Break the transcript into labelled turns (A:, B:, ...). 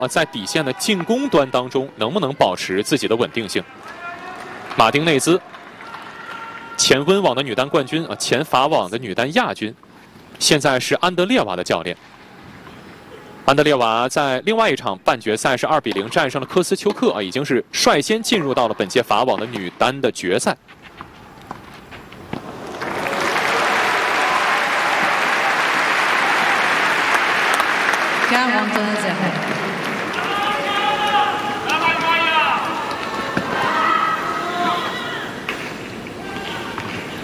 A: 在底线的进攻端当中能不能保持自己的稳定性。马丁内兹，前温网的女单冠军前法网的女单亚军，现在是安德烈娃的教练。安德烈娃在另外一场半决赛是2比0战胜了科斯丘克已经是率先进入到了本届法网的女单的决赛。
B: 41-0.